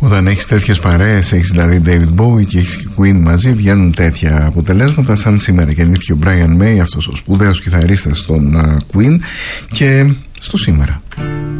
Όταν έχεις τέτοιες παρέες, έχεις δηλαδή David Bowie και έχεις και Queen μαζί, βγαίνουν τέτοια αποτελέσματα. Σαν σήμερα γεννήθηκε ο Brian May, αυτός ο σπουδαίος κιθαρίστας των Queen, και στο σήμερα.